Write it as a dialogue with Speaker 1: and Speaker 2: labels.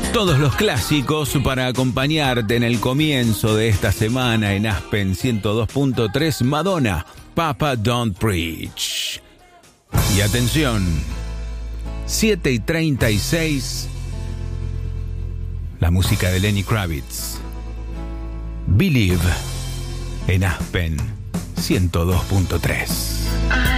Speaker 1: Todos los clásicos para acompañarte en el comienzo de esta semana en Aspen 102.3. Madonna, Papa Don't Preach. Y atención, 7:36, la música de Lenny Kravitz. Believe en Aspen 102.3.